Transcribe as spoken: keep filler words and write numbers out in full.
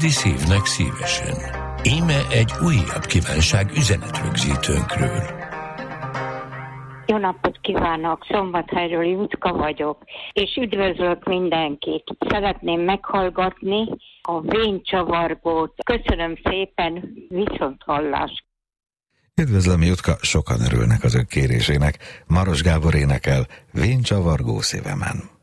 Külföldi szívnek szívesen. Íme egy újabb kívánság üzenetrögzítőnkről. Jó napot kívánok, Szombathelyről Jutka vagyok, és üdvözlök mindenkit. Szeretném meghallgatni a Véncsavargót. Köszönöm szépen, viszonthallás. Üdvözlöm, Jutka, sokan örülnek az ön kérésének. Maros Gábor énekel Véncsavargó szívemen.